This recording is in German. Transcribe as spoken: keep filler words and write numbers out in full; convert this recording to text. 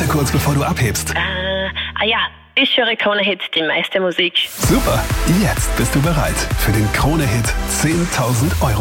Warte kurz, bevor du abhebst. Äh, ah ja, ich höre Krone-Hit, die meiste Musik. Super, jetzt bist du bereit für den Krone-Hit zehntausend Euro.